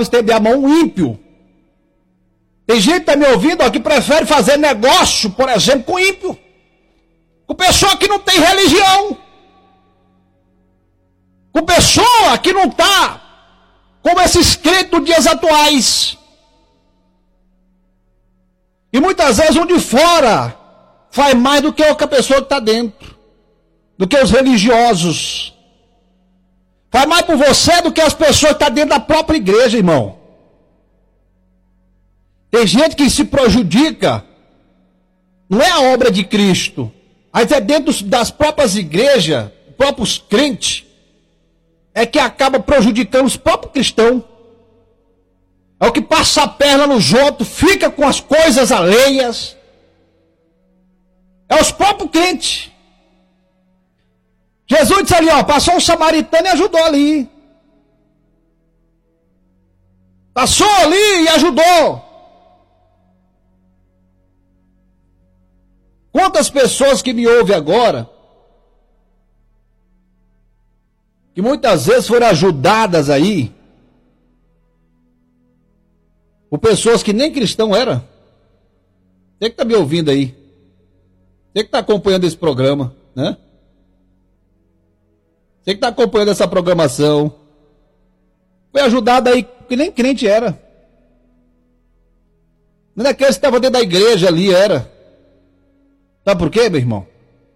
para estender a mão, um ímpio. Tem gente que está me ouvindo ó, que prefere fazer negócio, por exemplo, com ímpio. Com pessoa que não tem religião. Com pessoa que não está como esses crentes dos dias atuais. E muitas vezes um de fora faz mais do que a pessoa que está dentro. Do que os religiosos. Faz mais por você do que as pessoas que estão dentro da própria igreja, irmão. Tem gente que se prejudica. Não é a obra de Cristo. Mas é dentro das próprias igrejas, próprios crentes, é que acaba prejudicando os próprios cristãos. É o que passa a perna nos outros, fica com as coisas alheias. É os próprios crentes. Jesus disse ali, ó, passou um samaritano e ajudou ali. Passou ali e ajudou. Quantas pessoas que me ouvem agora, que muitas vezes foram ajudadas aí, por pessoas que nem cristão eram. Você que está me ouvindo aí, você que está acompanhando esse programa, né? Você que está acompanhando essa programação, foi ajudado aí que nem crente era. Não é aquele que estava dentro da igreja ali, era. Sabe por quê, meu irmão?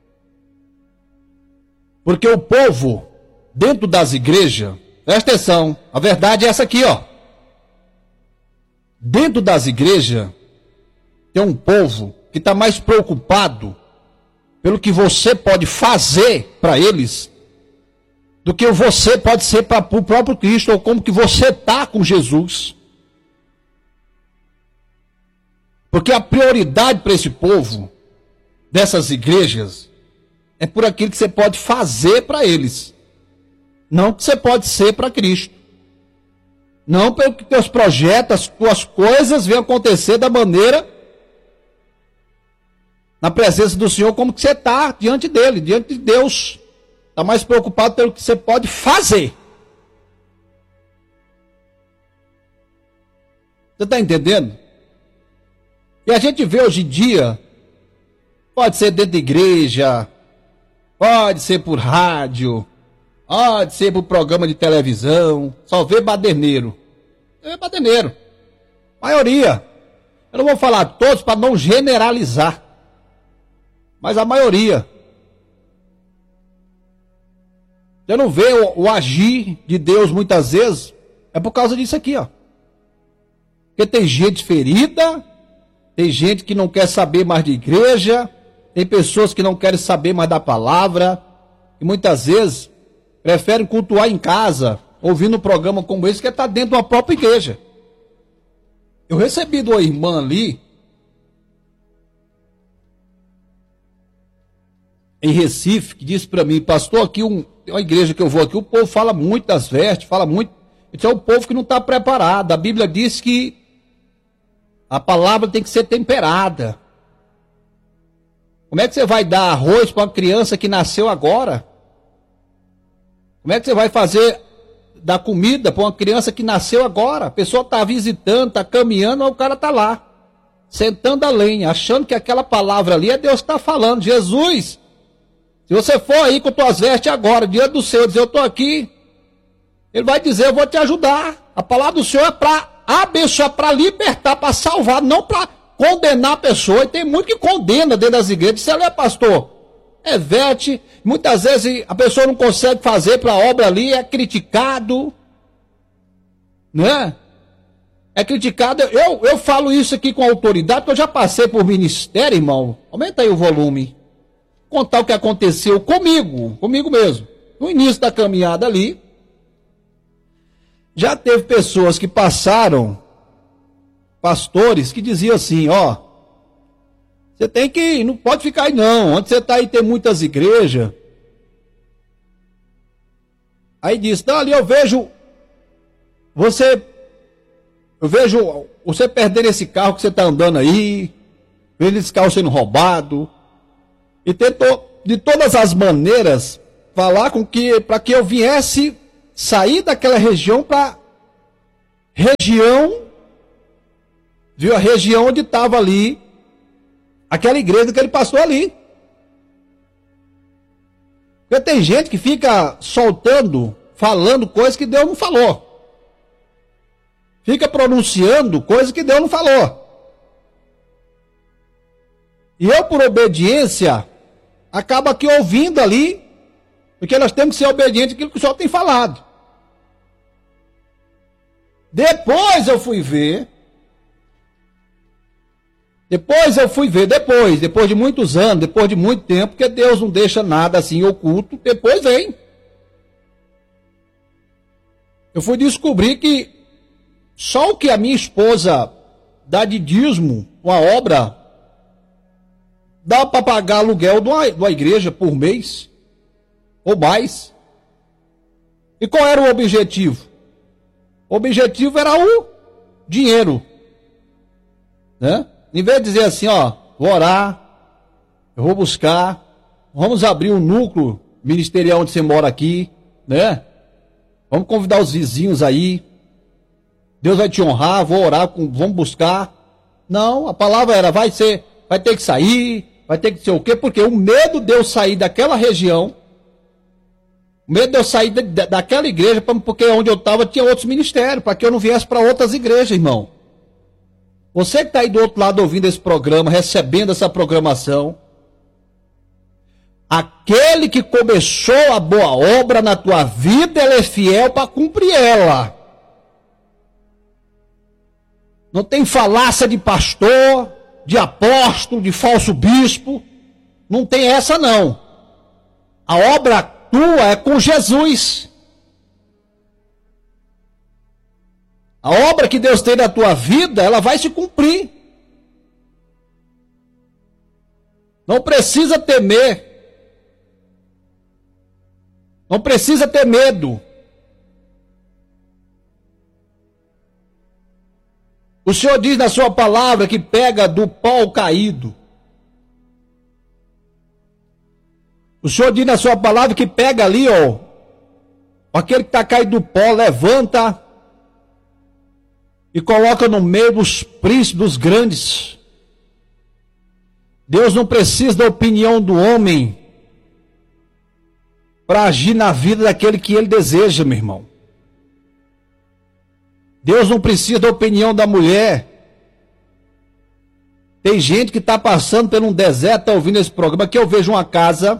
Porque o povo, dentro das igrejas, presta atenção, a verdade é essa aqui, ó. Dentro das igrejas, tem um povo que está mais preocupado pelo que você pode fazer para eles, do que você pode ser para o próprio Cristo, ou como que você está com Jesus. Porque a prioridade para esse povo, dessas igrejas, é por aquilo que você pode fazer para eles, não que você pode ser para Cristo, não pelo que teus projetos, as tuas coisas venham acontecer da maneira, na presença do Senhor, como que você está diante dele, diante de Deus. Está mais preocupado pelo que você pode fazer. Você está entendendo? E a gente vê hoje em dia, pode ser dentro da igreja, pode ser por rádio, pode ser por programa de televisão, só vê baderneiro. É baderneiro. Maioria. Eu não vou falar todos para não generalizar, mas a maioria. Você não vê o agir de Deus muitas vezes, é por causa disso aqui, ó. Porque tem gente ferida, tem gente que não quer saber mais de igreja, tem pessoas que não querem saber mais da palavra, e muitas vezes preferem cultuar em casa, ouvindo um programa como esse, que está dentro de uma própria igreja. Eu recebi de uma irmã ali, em Recife, que disse para mim, pastor, aqui uma igreja que eu vou aqui, o povo fala muito das vestes, fala muito, então é o povo que não está preparado. A Bíblia diz que a palavra tem que ser temperada. Como é que você vai dar arroz para uma criança que nasceu agora? Como é que você vai dar comida para uma criança que nasceu agora? A pessoa está visitando, está caminhando, mas o cara está lá, sentando a lenha, achando que aquela palavra ali é Deus que está falando. Jesus, se você for aí com tuas vestes agora, diante do Senhor, dizer, eu estou aqui, Ele vai dizer, eu vou te ajudar. A palavra do Senhor é para abençoar, para libertar, para salvar, não para condenar a pessoa. E tem muito que condena dentro das igrejas. Você é pastor, é veste, muitas vezes a pessoa não consegue fazer para a obra ali, é criticado, né? É criticado. Eu falo isso aqui com autoridade, porque eu já passei por ministério, irmão. Aumenta aí o volume. Contar o que aconteceu comigo mesmo. No início da caminhada ali, já teve pessoas que passaram, pastores, que diziam assim, ó, você tem que ir, não pode ficar aí não, onde você está aí tem muitas igrejas. Aí diz, não, ali eu vejo você perdendo esse carro que você está andando aí, vendo esse carro sendo roubado, e tentou de todas as maneiras falar para que eu viesse sair daquela região para região, viu a região onde estava ali, aquela igreja que ele passou ali. Porque tem gente que fica soltando, falando coisas que Deus não falou. Fica pronunciando coisas que Deus não falou. E eu, por obediência, acabo aqui ouvindo ali, porque nós temos que ser obedientes àquilo que o Senhor tem falado. Depois eu fui ver, depois de muitos anos, depois de muito tempo, porque Deus não deixa nada assim oculto, depois vem. Eu fui descobrir que só o que a minha esposa dá de dízimo, uma obra, dá para pagar aluguel de uma igreja por mês, ou mais. E qual era o objetivo? O objetivo era o dinheiro, né? Em vez de dizer assim, ó, vou orar, eu vou buscar, vamos abrir um núcleo ministerial onde você mora aqui, né? Vamos convidar os vizinhos aí, Deus vai te honrar, vou orar, vamos buscar. Não, a palavra era, vai ter que sair, vai ter que ser o quê? Porque o medo de eu sair daquela região, o medo de eu sair daquela igreja, porque onde eu estava tinha outros ministérios, para que eu não viesse para outras igrejas, irmão. Você que está aí do outro lado ouvindo esse programa, recebendo essa programação, aquele que começou a boa obra na tua vida, ele é fiel para cumprir ela. Não tem falácia de pastor, de apóstolo, de falso bispo. Não tem essa não. A obra tua é com Jesus. A obra que Deus tem na tua vida, ela vai se cumprir. Não precisa temer. Não precisa ter medo. O Senhor diz na sua palavra que pega do pau caído. O Senhor diz na sua palavra que pega ali, ó, aquele que está caído do pó, levanta e coloca no meio dos príncipes, dos grandes. Deus não precisa da opinião do homem para agir na vida daquele que ele deseja, meu irmão. Deus não precisa da opinião da mulher. Tem gente que está passando por um deserto, está ouvindo esse programa. Aqui eu vejo uma casa.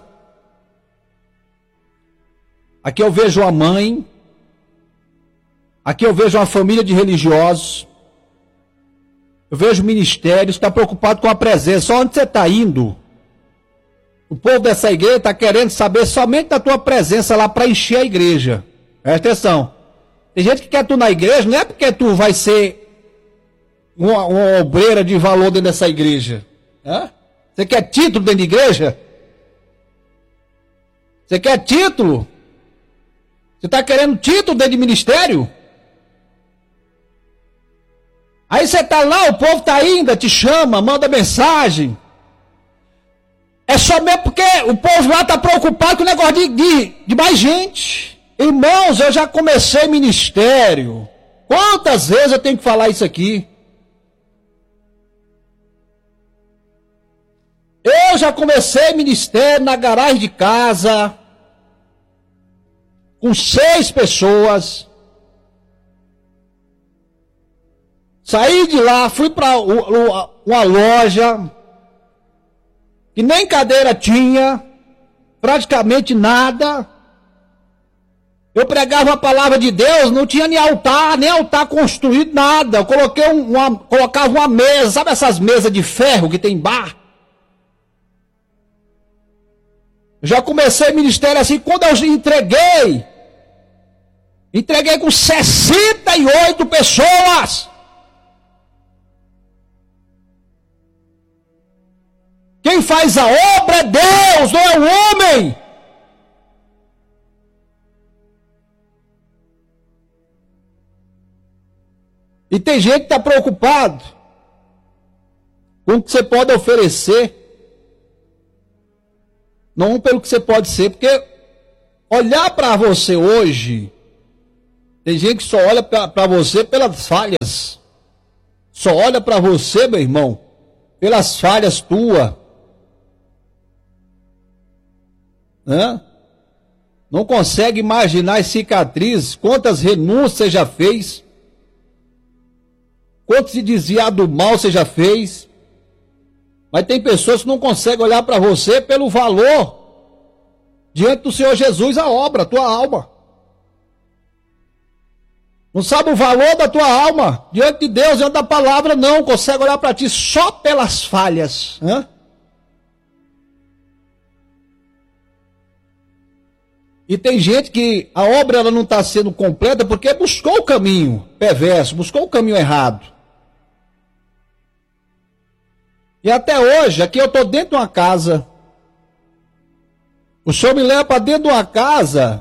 Aqui eu vejo uma mãe. Aqui eu vejo uma família de religiosos. Eu vejo ministérios, está preocupado com a presença. Onde você está indo? O povo dessa igreja está querendo saber somente da tua presença lá para encher a igreja. Presta atenção. Tem gente que quer tu na igreja, não é porque tu vai ser uma obreira de valor dentro dessa igreja. É? Você quer título dentro da igreja? Você quer título? Você está querendo título dentro de ministério? Aí você está lá, o povo está indo, te chama, manda mensagem. É só mesmo porque o povo lá está preocupado com o negócio de mais gente. Irmãos, eu já comecei ministério. Quantas vezes eu tenho que falar isso aqui? Eu já comecei ministério na garagem de casa, com 6 pessoas. Saí de lá, fui para uma loja, que nem cadeira tinha, praticamente nada. Eu pregava a palavra de Deus, não tinha nem altar construído, nada. Eu colocava uma mesa, sabe essas mesas de ferro que tem em bar? Eu já comecei ministério assim, quando eu entreguei com 68 pessoas. Quem faz a obra é Deus, não é o homem. E tem gente que está preocupado com o que você pode oferecer, não pelo que você pode ser, porque olhar para você hoje, Tem gente que só olha para você pelas falhas. Só olha para você, meu irmão, pelas falhas tuas. Né? Não consegue imaginar as cicatrizes, quantas renúncias você já fez, quanto se desviar do mal você já fez. Mas tem pessoas que não conseguem olhar para você pelo valor diante do Senhor Jesus, a obra, a tua alma. Não sabe o valor da tua alma diante de Deus, diante da palavra, não consegue olhar para ti só pelas falhas. Né? E tem gente que a obra ela não está sendo completa porque buscou o caminho perverso, buscou o caminho errado. E até hoje, aqui eu estou dentro de uma casa. O Senhor me leva para dentro de uma casa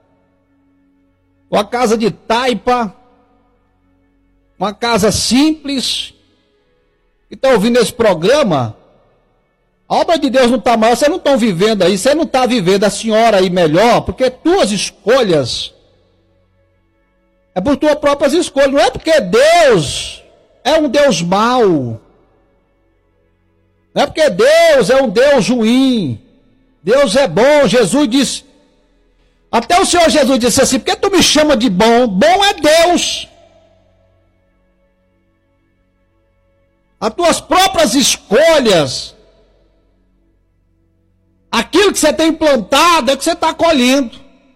de taipa, uma casa simples. E está ouvindo esse programa? A obra de Deus não está mal, vocês não estão vivendo aí, você não está vivendo a senhora aí melhor, porque tuas escolhas é por tuas próprias escolhas, não é porque Deus é um Deus mau, não é porque Deus é um Deus ruim, Deus é bom. Jesus disse, até o Senhor Jesus disse assim, por que tu me chama de bom? Bom é Deus. As tuas próprias escolhas, aquilo que você tem plantado é que você está colhendo.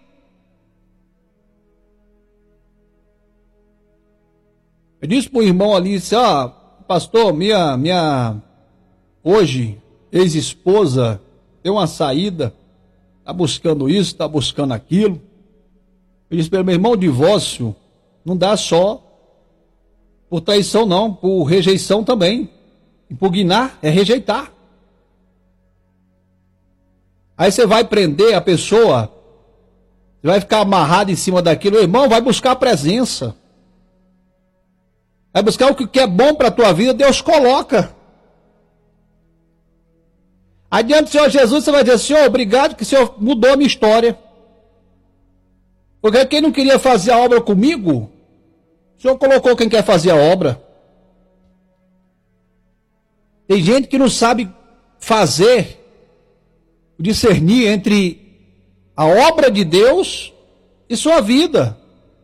Eu disse para o irmão ali, disse, pastor, minha hoje, ex-esposa, deu uma saída, está buscando isso, está buscando aquilo. Eu disse para ele, meu irmão, o divórcio não dá só por traição não, por rejeição também. Impugnar é rejeitar. Aí você vai prender a pessoa, você vai ficar amarrado em cima daquilo. Irmão, vai buscar a presença. Vai buscar o que é bom para a tua vida, Deus coloca. Adiante do Senhor Jesus, você vai dizer, Senhor, obrigado que o Senhor mudou a minha história. Porque quem não queria fazer a obra comigo, o Senhor colocou quem quer fazer a obra. Tem gente que não sabe discernir entre a obra de Deus e sua vida.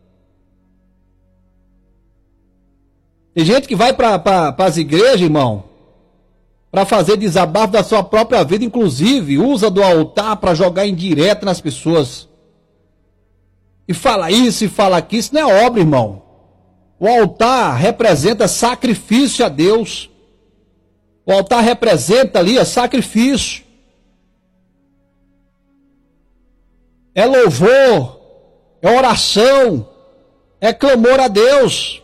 Tem gente que vai para as igrejas, irmão, para fazer desabafo da sua própria vida, inclusive usa do altar para jogar indireta nas pessoas. E fala isso e fala aquilo, isso não é obra, irmão. O altar representa sacrifício a Deus. O altar representa ali sacrifício. É louvor, é oração, é clamor a Deus.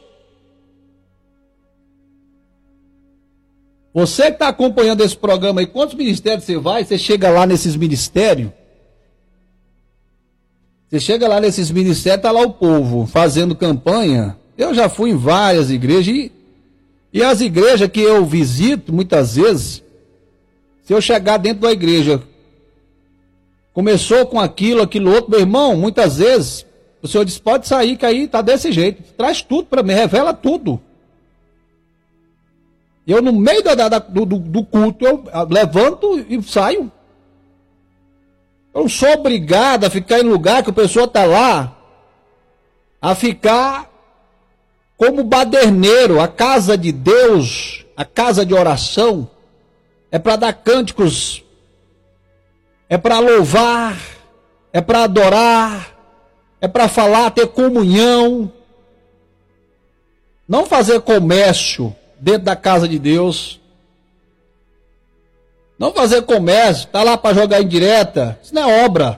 Você que está acompanhando esse programa aí, quantos ministérios você vai? Você chega lá nesses ministérios. Você chega lá nesses ministérios, está lá o povo fazendo campanha. Eu já fui em várias igrejas e as igrejas que eu visito, muitas vezes, se eu chegar dentro da igreja, começou com aquilo outro, meu irmão, muitas vezes, o senhor diz, pode sair, que aí está desse jeito. Traz tudo para mim, revela tudo. Eu, no meio do culto, eu levanto e saio. Eu não sou obrigado a ficar em lugar que a pessoa está lá, a ficar como baderneiro. A casa de Deus, a casa de oração, é para dar cânticos, é para louvar, é para adorar, é para falar, ter comunhão. Não fazer comércio dentro da casa de Deus. Não fazer comércio, tá lá para jogar indireta. Isso não é obra.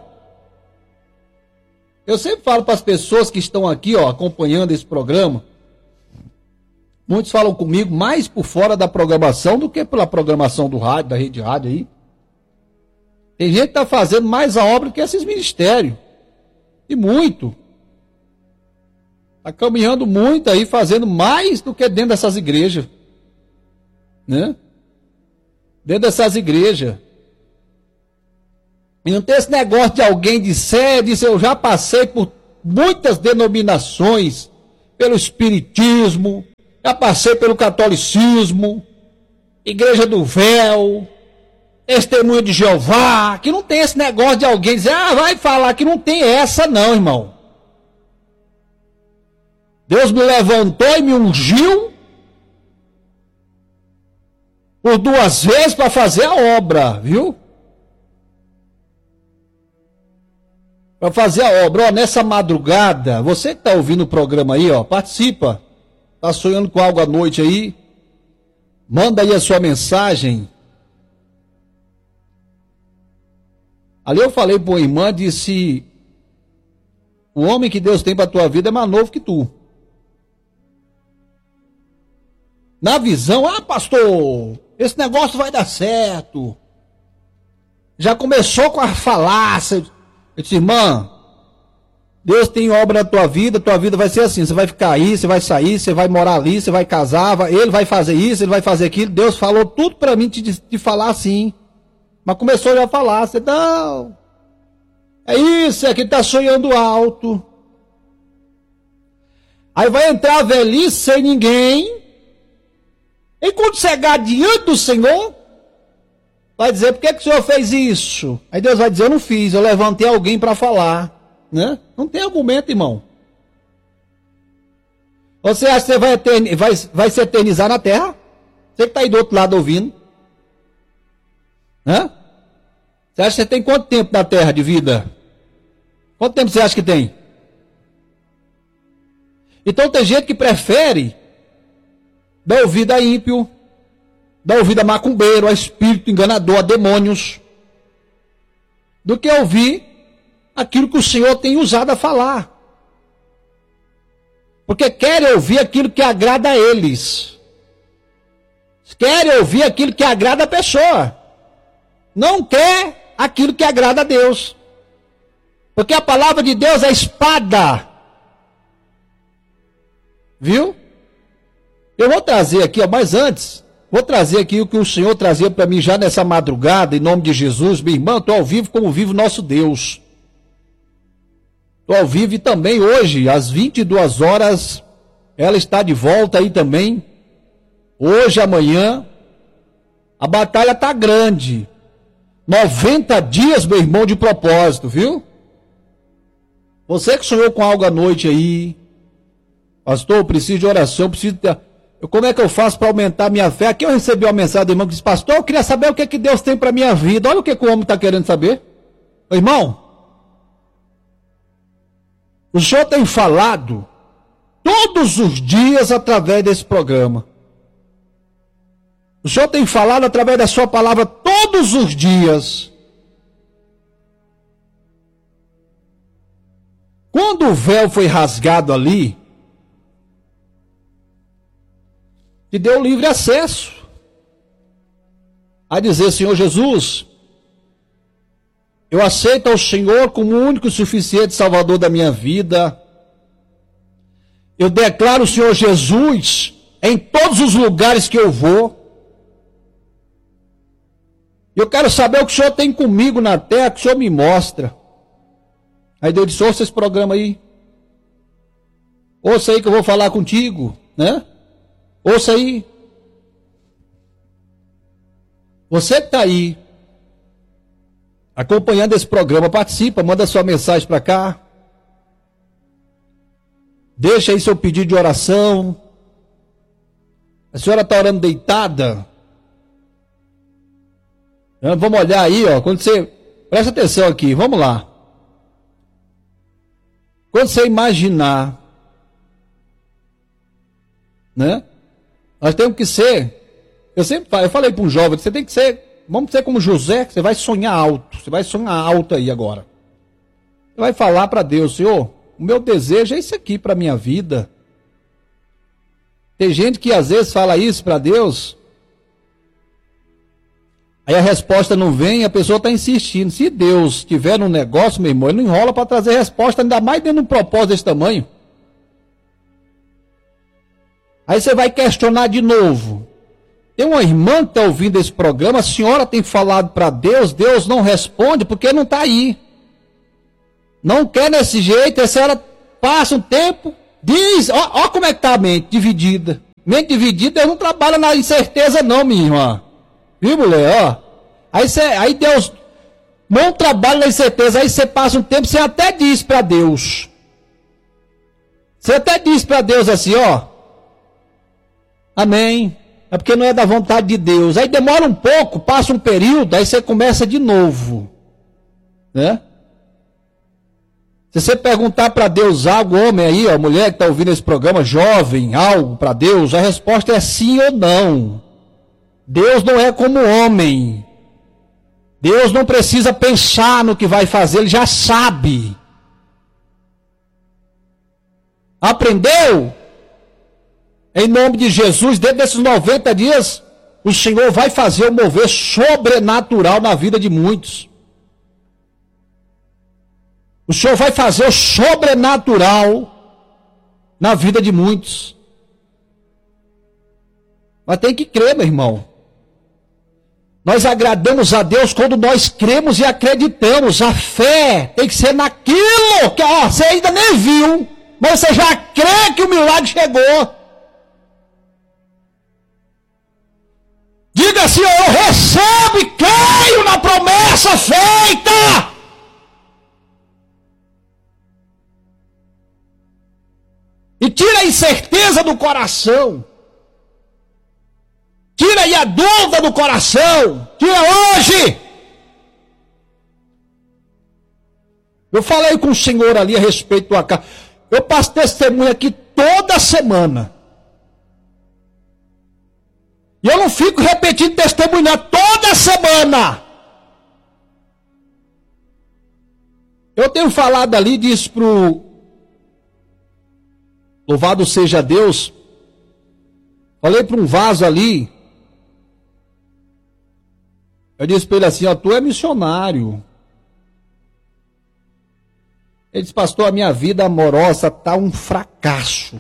Eu sempre falo para as pessoas que estão aqui, acompanhando esse programa. Muitos falam comigo mais por fora da programação do que pela programação do rádio, da rede rádio aí. Tem gente que está fazendo mais a obra que esses ministérios. E muito. Está caminhando muito aí, fazendo mais do que dentro dessas igrejas. Né? Dentro dessas igrejas. E não tem esse negócio de alguém dizer, eu já passei por muitas denominações, pelo espiritismo, já passei pelo catolicismo, igreja do véu, testemunho de Jeová, que não tem esse negócio de alguém dizer, vai falar que não tem essa não, irmão. Deus me levantou e me ungiu por 2 vezes para fazer a obra, viu? Para fazer a obra. Ó, nessa madrugada, você que está ouvindo o programa aí, ó, participa. Está sonhando com algo à noite aí? Manda aí a sua mensagem. Ali eu falei para uma irmã, disse, o homem que Deus tem para a tua vida é mais novo que tu. Na visão, pastor, esse negócio vai dar certo. Já começou com a falácia. Eu disse, irmã, Deus tem obra na tua vida vai ser assim, você vai ficar aí, você vai sair, você vai morar ali, você vai casar, ele vai fazer isso, ele vai fazer aquilo. Deus falou tudo para mim te falar assim. Mas começou já a falar, você, não, é isso, é que está sonhando alto. Aí vai entrar a velhice sem ninguém, e quando chegar diante do Senhor, vai dizer, por que o Senhor fez isso? Aí Deus vai dizer, eu não fiz, eu levantei alguém para falar, né? Não tem argumento, irmão. Você acha que você vai se eternizar na terra? Você que está aí do outro lado ouvindo. Hã? Você acha que você tem quanto tempo na terra de vida? Quanto tempo você acha que tem? Então tem gente que prefere dar ouvido a ímpio, dar ouvido a macumbeiro, a espírito enganador, a demônios, do que ouvir aquilo que o Senhor tem usado a falar. Porque querem ouvir aquilo que agrada a eles. Querem ouvir aquilo que agrada a pessoa. Não quer aquilo que agrada a Deus. Porque a palavra de Deus é espada. Viu? Eu vou trazer aqui, mas antes, vou trazer aqui o que o Senhor trazia para mim já nessa madrugada, em nome de Jesus. Minha irmã, estou ao vivo como vive o nosso Deus. Estou ao vivo e também hoje, às 22 horas, ela está de volta aí também. Hoje, amanhã, a batalha está grande. 90 dias, meu irmão, de propósito, viu? Você que sonhou com algo à noite aí, pastor, eu preciso de oração, como é que eu faço para aumentar a minha fé? Aqui eu recebi uma mensagem do irmão que disse, pastor, eu queria saber o que é que Deus tem para a minha vida. Olha o que o homem está querendo saber. Irmão, o senhor tem falado todos os dias através desse programa. O senhor tem falado através da sua palavra todos os dias. Quando o véu foi rasgado ali, te deu livre acesso a dizer, Senhor Jesus, eu aceito ao Senhor como o único e suficiente Salvador da minha vida. Eu declaro o Senhor Jesus em todos os lugares que eu vou. Eu quero saber o que o Senhor tem comigo na terra, que o Senhor me mostra. Aí Deus disse, ouça esse programa aí. Ouça aí que eu vou falar contigo, né? Ouça aí. Você que está aí, acompanhando esse programa, participa, manda sua mensagem para cá. Deixa aí seu pedido de oração. A senhora está orando deitada? Vamos olhar aí, ó. Quando você... Presta atenção aqui, vamos lá. Quando você imaginar, né? Nós temos que ser... Eu falei para um jovem, você tem que ser... Vamos ser como José, que você vai sonhar alto. Você vai sonhar alto aí agora. Você vai falar para Deus, Senhor, o meu desejo é isso aqui para a minha vida. Tem gente que às vezes fala isso para Deus, aí a resposta não vem e a pessoa está insistindo. Se Deus tiver no negócio, meu irmão, ele não enrola para trazer resposta, ainda mais dentro de um propósito desse tamanho. Aí você vai questionar de novo. Tem uma irmã que está ouvindo esse programa, a senhora tem falado para Deus, Deus não responde porque não está aí. Não quer desse jeito, a senhora passa um tempo, diz, ó como é que está a mente dividida. Mente dividida, Deus não trabalha na incerteza não, minha irmã. Viu, mulher? Ó. Aí Deus não trabalha na incerteza, aí você passa um tempo, você até diz para Deus. Você até diz para Deus assim, ó. Amém. É porque não é da vontade de Deus. Aí demora um pouco, passa um período, aí você começa de novo. Né? Se você perguntar para Deus algo, homem aí, ó, mulher que está ouvindo esse programa, jovem, algo para Deus, a resposta é sim ou não. Deus não é como homem. Deus não precisa pensar no que vai fazer, Ele já sabe. Aprendeu? Em nome de Jesus, dentro desses 90 dias, o Senhor vai fazer um mover sobrenatural na vida de muitos. O Senhor vai fazer o sobrenatural na vida de muitos. Mas tem que crer, meu irmão. Nós agradamos a Deus quando nós cremos e acreditamos. A fé tem que ser naquilo que você ainda nem viu, mas você já crê que o milagre chegou. Diga assim, eu recebo e creio na promessa feita. E tira a incerteza do coração. Tira aí a dúvida do coração. Tira hoje. Eu falei com o Senhor ali a respeito do acaso. Eu passo testemunho aqui toda semana. E eu não fico repetindo testemunho toda semana. Eu tenho falado ali, disse pro louvado seja Deus. Falei para um vaso ali. Eu disse para ele assim, ó, tu é missionário. Ele disse, pastor, a minha vida amorosa está um fracasso.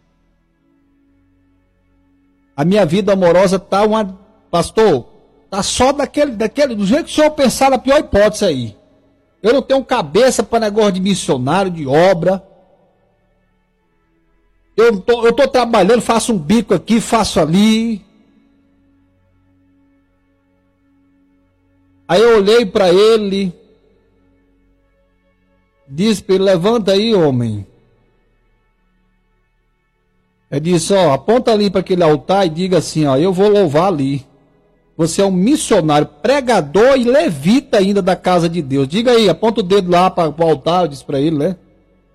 A minha vida amorosa está uma... Pastor, está só daquele, do jeito que o senhor pensar na pior hipótese aí. Eu não tenho cabeça para negócio de missionário, de obra. Eu estou trabalhando, faço um bico aqui, faço ali. Aí eu olhei para ele, disse para ele, levanta aí, homem. Eu disse, ó, aponta ali para aquele altar e diga assim, ó, eu vou louvar ali. Você é um missionário, pregador e levita ainda da casa de Deus. Diga aí, aponta o dedo lá para o altar, eu disse para ele, né?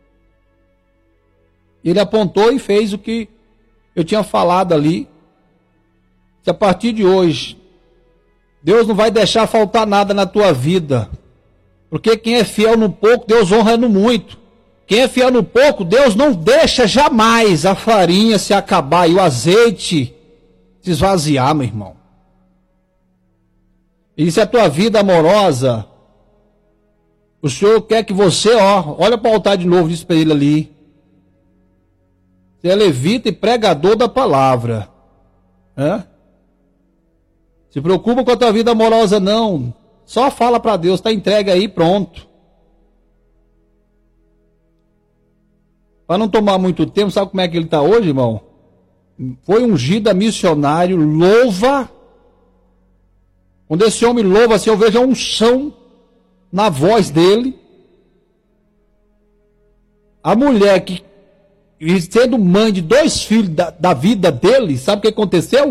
Ele apontou e fez o que eu tinha falado ali. Que a partir de hoje, Deus não vai deixar faltar nada na tua vida. Porque quem é fiel no pouco, Deus honra no muito. Quem é fiel no pouco, Deus não deixa jamais a farinha se acabar e o azeite se esvaziar, meu irmão. E se a tua vida amorosa, o Senhor quer que você, ó, olha para o altar de novo, diz para ele ali. Você é levita e pregador da palavra. Se preocupa com a tua vida amorosa não. Só fala para Deus, está entregue aí, pronto. Para não tomar muito tempo, sabe como é que ele está hoje, irmão? Foi ungido a missionário, louva. Quando esse homem louva, assim, eu vejo a unção na voz dele. A mulher que, sendo mãe de 2 filhos da vida dele, sabe o que aconteceu?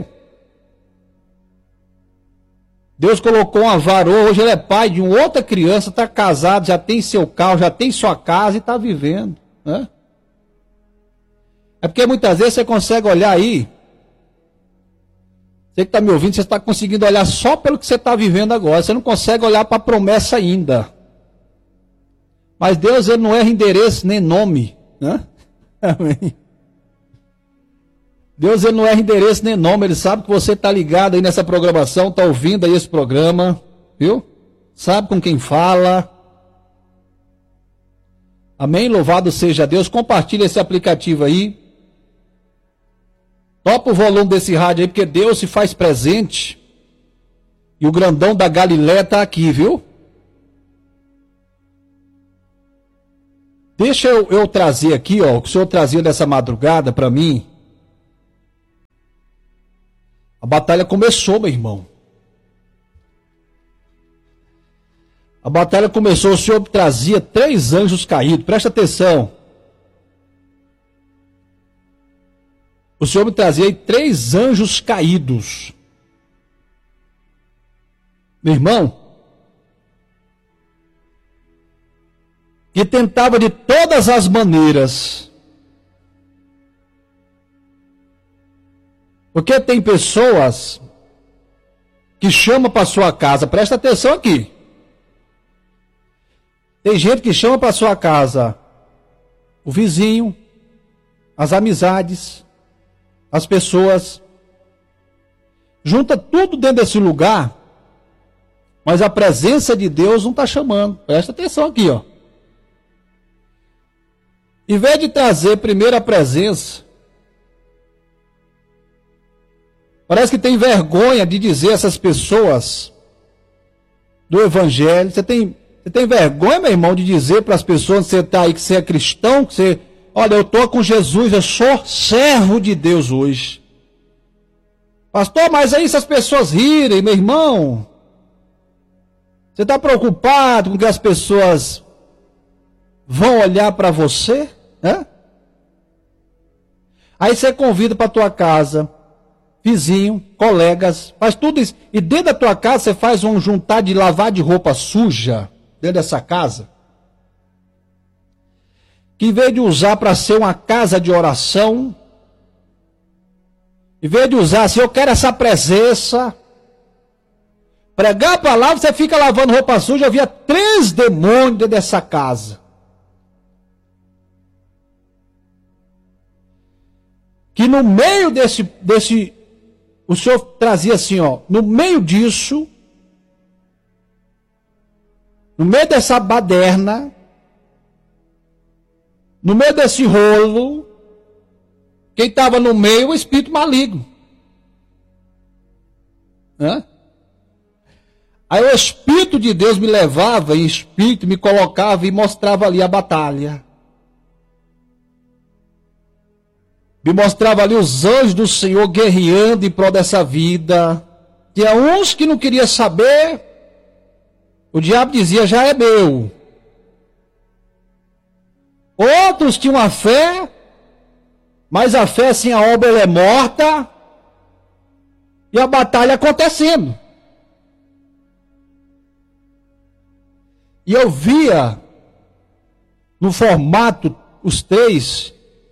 Deus colocou uma varoa, hoje ele é pai de uma outra criança, está casado, já tem seu carro, já tem sua casa e está vivendo, né? É porque muitas vezes você consegue olhar aí, você que está me ouvindo, você está conseguindo olhar só pelo que você está vivendo agora, você não consegue olhar para a promessa ainda. Mas Deus, ele não erra endereço nem nome, né? Amém. Deus, ele não erra endereço nem nome, ele sabe que você está ligado aí nessa programação, está ouvindo aí esse programa, viu? Sabe com quem fala. Amém? Louvado seja Deus. Compartilha esse aplicativo aí. Topa o volume desse rádio aí, porque Deus se faz presente. E o grandão da Galileia está aqui, viu? Deixa eu trazer aqui, ó, o que o senhor trazia dessa madrugada para mim. A batalha começou, meu irmão. A batalha começou, o senhor trazia 3 anjos caídos, presta atenção. O senhor me trazia aí 3 anjos caídos. Meu irmão, que tentava de todas as maneiras. Porque tem pessoas que chamam para sua casa, presta atenção aqui. Tem gente que chama para sua casa o vizinho, as amizades, as pessoas, junta tudo dentro desse lugar, mas a presença de Deus não está chamando. Presta atenção aqui, ó. Em vez de trazer primeiro a presença, parece que tem vergonha de dizer a essas pessoas do Evangelho. Você tem vergonha, meu irmão, de dizer para as pessoas que você está aí, que você é cristão, que você, olha, eu estou com Jesus, eu sou servo de Deus hoje. Pastor, mas aí se as pessoas rirem, meu irmão, você está preocupado com que as pessoas vão olhar para você? Né? Aí você convida para a tua casa, vizinho, colegas, faz tudo isso. E dentro da tua casa você faz um juntar de lavar de roupa suja, dentro dessa casa. Que em vez de usar para ser uma casa de oração, em vez de usar assim, eu quero essa presença, pregar a palavra, você fica lavando roupa suja. Havia 3 demônios dentro dessa casa. Que no meio desse, o senhor trazia assim, ó, no meio disso, no meio dessa baderna, no meio desse rolo, quem estava no meio, o espírito maligno. Hã? Aí o Espírito de Deus me levava em espírito, me colocava e mostrava ali a batalha. Me mostrava ali os anjos do Senhor guerreando em prol dessa vida. Tinha uns que não queriam saber. O diabo dizia, já é meu. Outros tinham a fé, mas a fé sem a obra ela é morta. E a batalha acontecendo. E eu via no formato, os 3,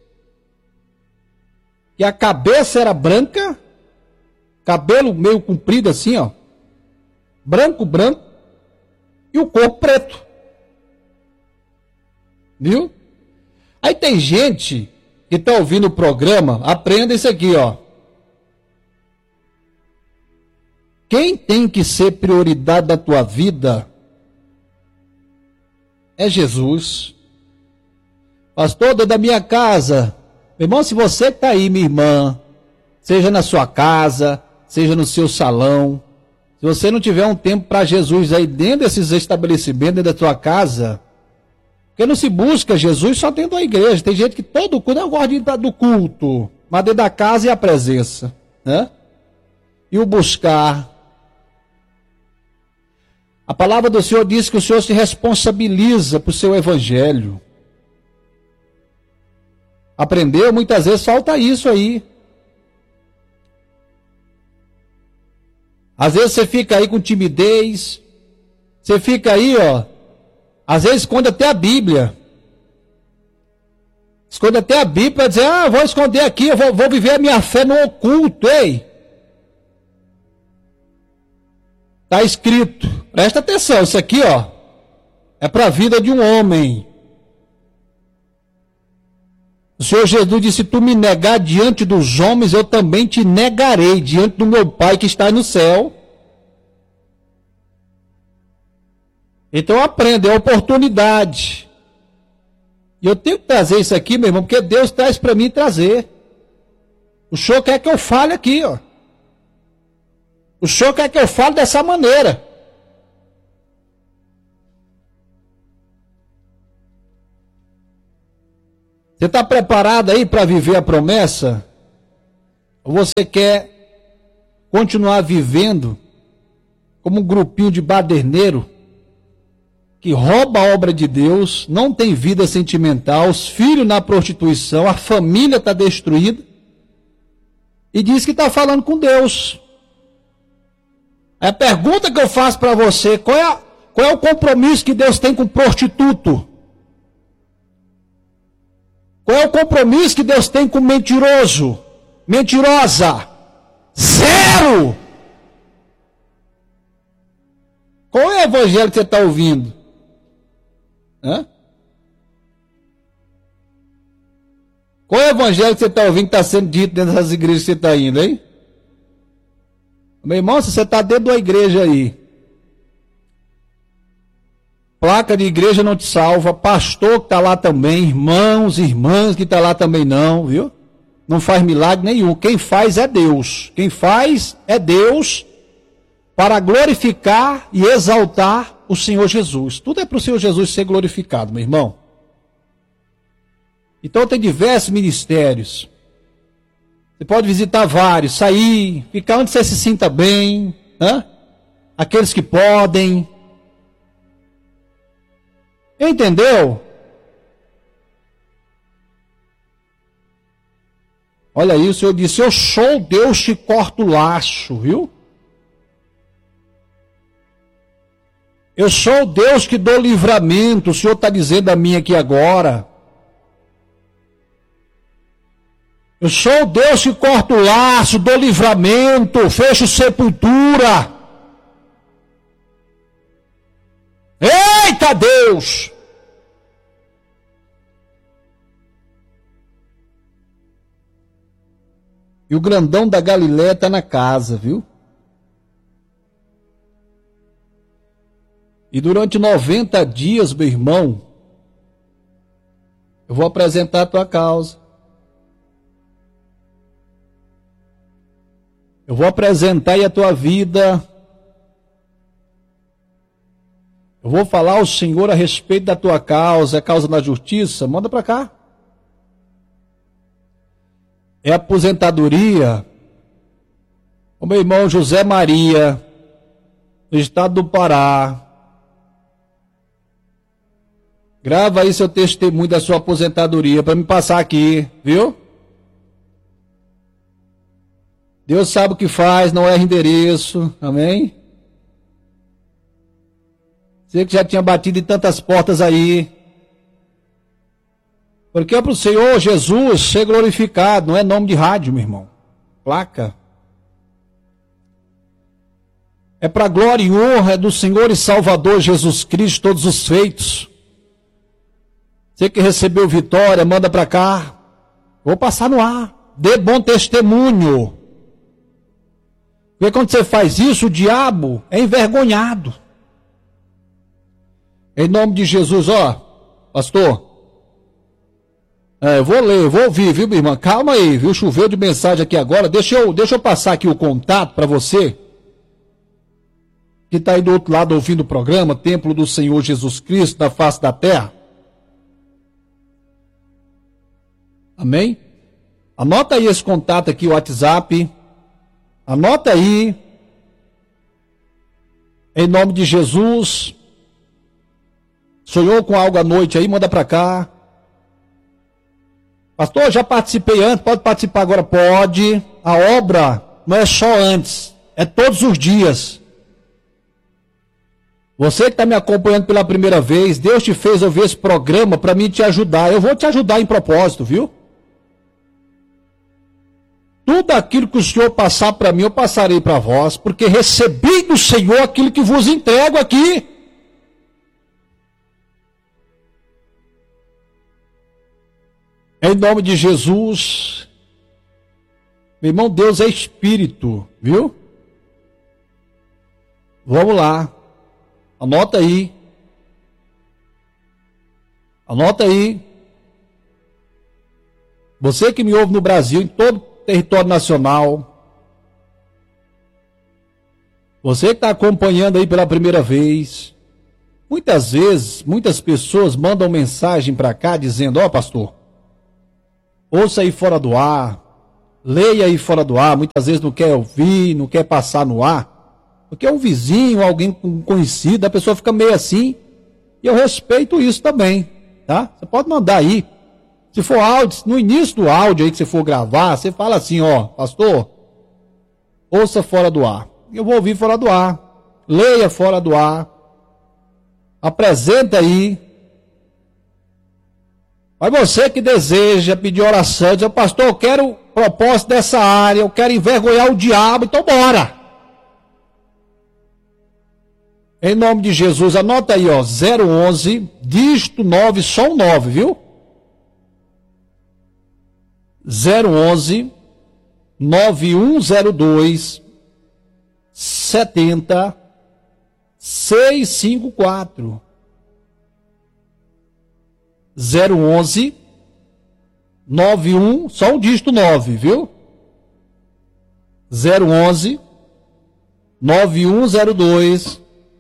que a cabeça era branca, cabelo meio comprido assim, ó, branco, e o corpo preto. Viu? Aí tem gente que está ouvindo o programa, aprenda isso aqui, ó. Quem tem que ser prioridade da tua vida é Jesus. Pastor, dentro da minha casa. Meu irmão, se você que está aí, minha irmã, seja na sua casa, seja no seu salão, se você não tiver um tempo para Jesus aí dentro desses estabelecimentos, dentro da sua casa, porque não se busca Jesus só dentro da igreja. Tem gente que todo culto, eu gosto de ir do culto, mas dentro da casa é a presença, né? E o buscar. A palavra do Senhor diz que o Senhor se responsabiliza por seu evangelho. Aprendeu? Muitas vezes falta isso aí. Às vezes você fica aí com timidez. Você fica aí, ó. Às vezes esconde até a Bíblia. Esconde até a Bíblia para dizer, vou esconder aqui, eu vou viver a minha fé no oculto, ei. Está escrito. Presta atenção, isso aqui, ó, é para a vida de um homem. O Senhor Jesus disse, se tu me negar diante dos homens, eu também te negarei diante do meu Pai que está no céu. Então aprenda, é oportunidade. E eu tenho que trazer isso aqui, meu irmão, porque Deus traz para mim trazer. O Senhor quer que eu fale aqui, ó. O Senhor quer que eu fale dessa maneira. Você está preparado aí para viver a promessa? Ou você quer continuar vivendo como um grupinho de baderneiro que rouba a obra de Deus, não tem vida sentimental, os filhos na prostituição, a família está destruída e diz que está falando com Deus? A pergunta que eu faço para você, qual é o compromisso que Deus tem com o prostituto? Qual é o compromisso que Deus tem com o mentiroso? Mentirosa? Zero! Qual é o evangelho que você está ouvindo? Hã? Qual é o evangelho que você está ouvindo que está sendo dito dentro das igrejas que você está indo, hein? Meu irmão, se você está dentro da igreja aí, placa de igreja não te salva, pastor que está lá também, irmãos, irmãs que está lá também não, viu? Não faz milagre nenhum. Quem faz é Deus. Quem faz é Deus para glorificar e exaltar o Senhor Jesus. Tudo é para o Senhor Jesus ser glorificado, meu irmão. Então tem diversos ministérios. Você pode visitar vários, sair, ficar onde você se sinta bem, né? Aqueles que podem. Entendeu? Olha aí, o Senhor disse, eu sou Deus que corta o laço, viu? Eu sou o Deus que dou livramento, o Senhor está dizendo a mim aqui agora. Eu sou o Deus que corta o laço, dou livramento, fecho sepultura. Eita Deus! E o grandão da Galileia está na casa, viu? E durante 90 dias, meu irmão, eu vou apresentar a tua causa. Eu vou apresentar aí a tua vida. Eu vou falar ao Senhor a respeito da tua causa, a causa da justiça. Manda para cá. É aposentadoria. O meu irmão José Maria, do estado do Pará. Grava aí seu testemunho da sua aposentadoria para me passar aqui, viu? Deus sabe o que faz, não erra endereço, amém? Você que já tinha batido em tantas portas aí. Porque é para o Senhor Jesus ser glorificado, não é nome de rádio, meu irmão. Placa. É para a glória e honra do Senhor e Salvador Jesus Cristo, todos os feitos. Você que recebeu vitória, manda para cá. Vou passar no ar. Dê bom testemunho. Porque quando você faz isso, o diabo é envergonhado. Em nome de Jesus, ó, pastor. Eu vou ler, eu vou ouvir, viu, minha irmã? Calma aí, viu? Choveu de mensagem aqui agora. Deixa eu passar aqui o contato para você que está aí do outro lado ouvindo o programa, Templo do Senhor Jesus Cristo, na face da terra. Amém? Anota aí esse contato aqui, o WhatsApp. Anota aí. Em nome de Jesus. Sonhou com algo à noite aí? Manda para cá. Pastor, já participei antes. Pode participar agora? Pode. A obra não é só antes. É todos os dias. Você que está me acompanhando pela primeira vez, Deus te fez ouvir esse programa para mim te ajudar. Eu vou te ajudar em propósito, viu? Tudo aquilo que o Senhor passar para mim, eu passarei para vós, porque recebi do Senhor aquilo que vos entrego aqui. Em nome de Jesus. Meu irmão, Deus é Espírito, viu? Vamos lá. Anota aí. Anota aí. Você que me ouve no Brasil, em todo território nacional. Você que está acompanhando aí pela primeira vez. Muitas vezes, muitas pessoas mandam mensagem para cá dizendo, ó pastor, ouça aí fora do ar, leia aí fora do ar, muitas vezes não quer ouvir, não quer passar no ar, porque é um vizinho, alguém conhecido, a pessoa fica meio assim, e eu respeito isso também, tá? Você pode mandar aí, se for áudio, no início do áudio aí que você for gravar, você fala assim, ó, pastor, ouça fora do ar, eu vou ouvir fora do ar, leia fora do ar, apresenta aí. Mas você que deseja pedir oração, diz, pastor, eu quero propósito dessa área, eu quero envergonhar o diabo, então bora. Em nome de Jesus, anota aí, ó, 011, dígito 9, só um 9, viu? 011, 9102, 70, 654. 011 91, só um dígito 9, viu? 011 9102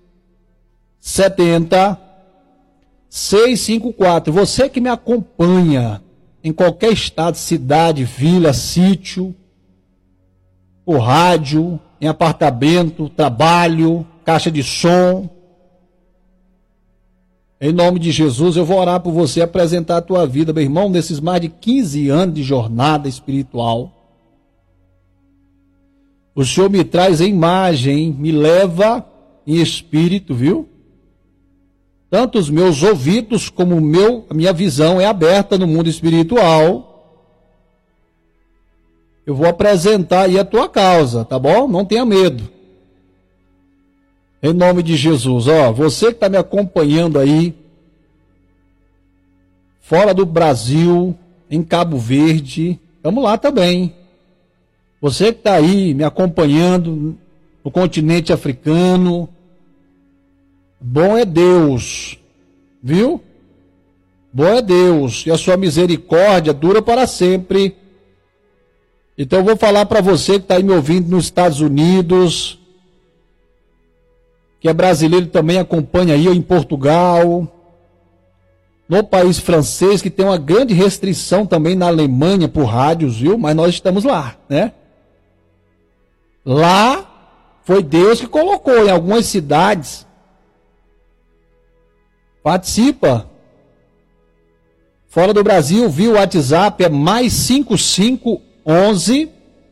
70 654. Você que me acompanha em qualquer estado, cidade, vila, sítio, por rádio, em apartamento, trabalho, caixa de som, em nome de Jesus, eu vou orar por você, apresentar a tua vida, meu irmão, nesses mais de 15 anos de jornada espiritual. O Senhor me traz em imagem, me leva em espírito, viu? Tanto os meus ouvidos como a minha visão é aberta no mundo espiritual. Eu vou apresentar aí a tua causa, tá bom? Não tenha medo. Em nome de Jesus, ó, você que está me acompanhando aí, fora do Brasil, em Cabo Verde, vamos lá também. Você que está aí me acompanhando no continente africano, bom é Deus, viu? Bom é Deus, e a sua misericórdia dura para sempre. Então eu vou falar para você que está aí me ouvindo nos Estados Unidos, que é brasileiro também, acompanha aí em Portugal, no país francês, que tem uma grande restrição também na Alemanha por rádios, viu? Mas nós estamos lá, né? Lá foi Deus que colocou em algumas cidades. Participa. Fora do Brasil, viu? O WhatsApp é mais 5511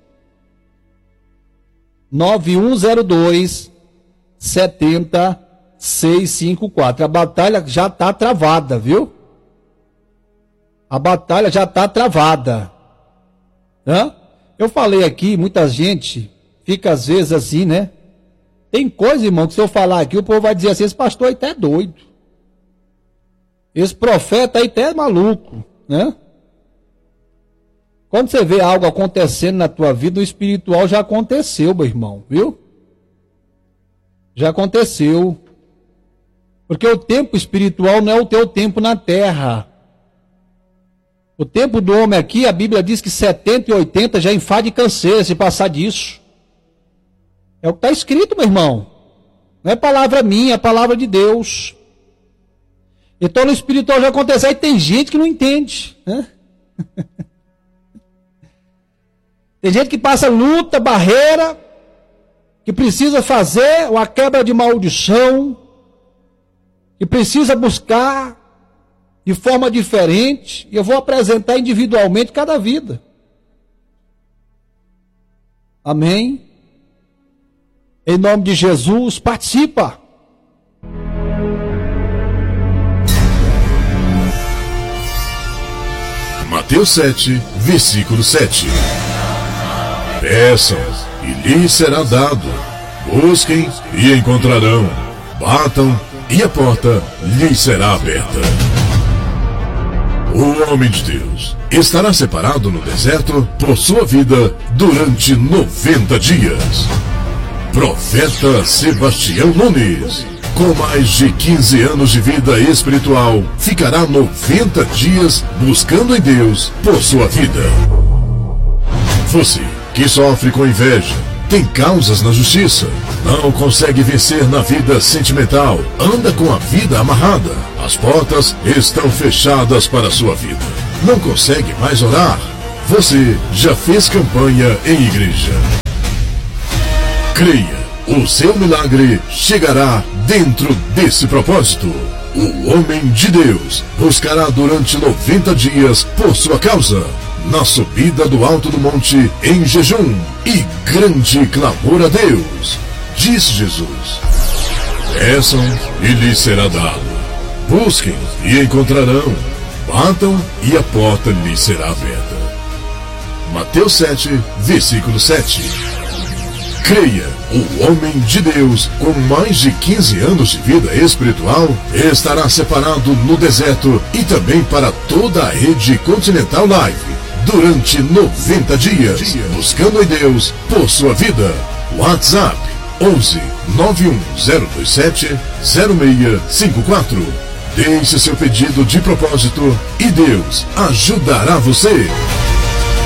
9102 70 654. A batalha já está travada, viu? A batalha já está travada. Hã? Eu falei aqui, muita gente fica às vezes assim, né? Tem coisa, irmão, que se eu falar aqui, o povo vai dizer assim, esse pastor aí até é doido. Esse profeta aí até é maluco, né? Quando você vê algo acontecendo na tua vida, o espiritual já aconteceu, meu irmão, viu? Já aconteceu. Porque o tempo espiritual não é o teu tempo na terra. O tempo do homem aqui, a Bíblia diz que 70 e 80 já enfade e canseira se passar disso. É o que está escrito, meu irmão. Não é palavra minha, é palavra de Deus. Então no espiritual já aconteceu. Aí tem gente que não entende, né? Tem gente que passa luta, barreira, que precisa fazer uma quebra de maldição, que precisa buscar de forma diferente, e eu vou apresentar individualmente cada vida. Amém? Em nome de Jesus, participa. Mateus 7, versículo 7. Peçam, e lhes será dado. Busquem, e encontrarão. Batam, e a porta lhes será aberta. O homem de Deus estará separado no deserto por sua vida durante 90 dias. Profeta Sebastião Nunes, com mais de 15 anos de vida espiritual, ficará 90 dias buscando em Deus por sua vida. Você que sofre com inveja, tem causas na justiça, não consegue vencer na vida sentimental, anda com a vida amarrada, as portas estão fechadas para a sua vida, não consegue mais orar, Você já fez campanha em igreja? Creia, o seu milagre chegará dentro desse propósito. O homem de Deus buscará durante 90 dias por sua causa, na subida do alto do monte em jejum e grande clamor a Deus. Diz Jesus: peçam e lhes será dado, busquem e encontrarão, batam e a porta lhes será aberta. Mateus 7, versículo 7. Creia, o homem de Deus, com mais de 15 anos de vida espiritual, estará separado no deserto e também para toda a rede Continental Live, durante 90 dias, buscando em Deus por sua vida. WhatsApp 11 91027 0654. Deixe seu pedido de propósito e Deus ajudará você.